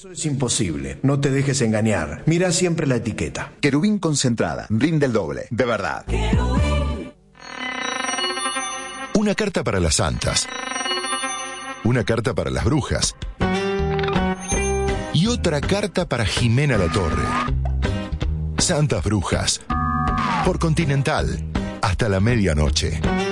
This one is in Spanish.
Eso es imposible. No te dejes engañar. Mira siempre la etiqueta. Querubín concentrada. Rinde el doble. De verdad. Una carta para las santas. Una carta para las brujas. Y otra carta para Jimena Latorre. Santas Brujas. Por Continental. Hasta la medianoche.